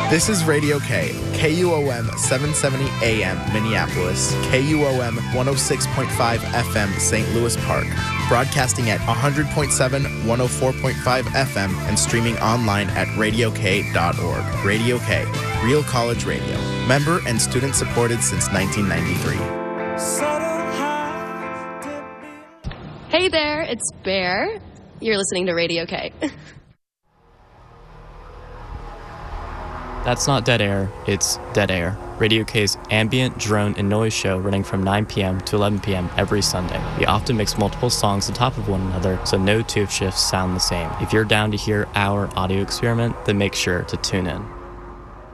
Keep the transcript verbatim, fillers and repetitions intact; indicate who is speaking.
Speaker 1: This is Radio K, K U O M seven seventy A M Minneapolis, K U O M one oh six point five F M Saint Louis Park, broadcasting at one hundred point seven, one oh four point five F M, and streaming online at radio k dot org. Radio K, Real College Radio. Member and student supported since nineteen ninety-three.
Speaker 2: Hey there, it's Bear. You're listening to Radio K.
Speaker 3: That's not dead air, it's Dead Air, Radio K's ambient, drone, and noise show running from nine p.m. to eleven p.m. every Sunday. We often mix multiple songs on top of one another, so no two shifts sound the same. If you're down to hear our audio experiment, then make sure to tune in.